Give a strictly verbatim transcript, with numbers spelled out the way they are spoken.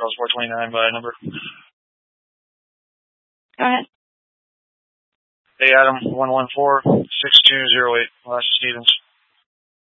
Charles four twenty-nine by number. Go ahead. Hey, Adam, one one four, six two zero eight, Alaska Stevens.